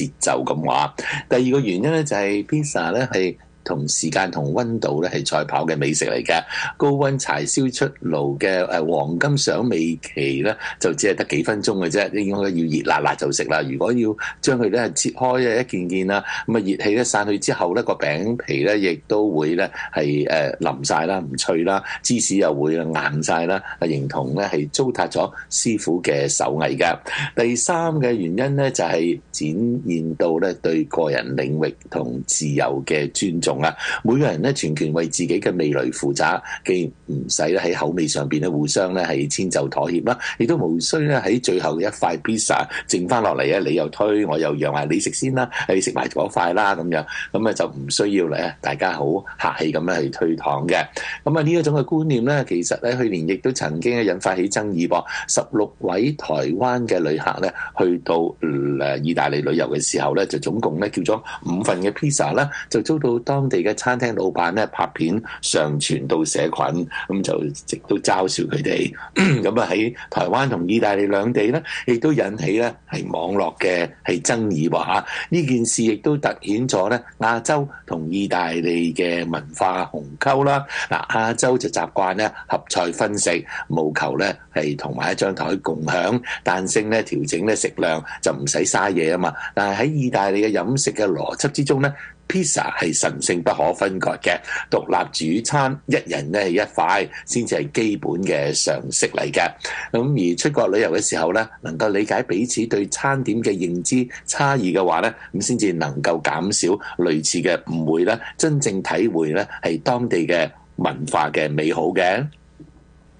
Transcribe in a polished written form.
節奏咁話。第二個原因咧就係 pizza 咧係同時間同溫度咧係賽跑嘅美食嚟嘅。高溫柴燒出爐嘅黃金賞味期咧就只係得幾分鐘嘅啫，應該要熱辣辣就食啦。如果要將佢咧切開一件件啦，咁啊熱氣咧散去之後咧個餅皮咧亦都會咧係腍晒啦，唔脆啦，芝士又會硬晒啦，形同咧係糟蹋咗師傅嘅手藝嘅。第三嘅原因咧就係展現到咧對個人領域同自由嘅尊重啊！每個人咧全權為自己嘅味蕾負責，既唔使咧喺口味上邊咧互相咧係遷就妥協啦，亦都無需咧喺最後一塊 pizza 剩翻落嚟咧，你又推我又讓，你食先啦，你食埋嗰塊啦咁樣，咁啊就唔需要咧大家好客氣咁樣去推搪嘅。咁啊呢一種嘅觀念咧，其實咧去年亦都曾經引發起爭議噃。16位台灣嘅旅客咧去到意大利旅遊嘅時候咧，就總共咧叫咗5份嘅 pizza 啦，就遭到當地嘅餐廳老闆咧拍片上傳到社群，咁就直都嘲笑佢哋。咁啊喺台灣同意大利兩地咧，亦都引起咧係網絡嘅係爭議喎嚇。呢件事亦都突顯咗咧亞洲同意大利嘅文化鴻溝啦。嗱，亞洲就習慣咧合菜分食，務求咧係同埋一張台共享，彈性咧調整咧食量，就唔使嘥嘢啊嘛。但係喺意大利嘅飲食嘅邏輯之中咧，pizza 係神聖不可分割嘅，獨立主餐，一人咧一塊，先至係基本嘅常識嚟嘅。咁而出國旅遊嘅時候咧，能夠理解彼此對餐點嘅認知差異嘅話咧，咁先至能夠減少類似嘅誤會啦，真正體會咧係當地嘅文化嘅美好嘅。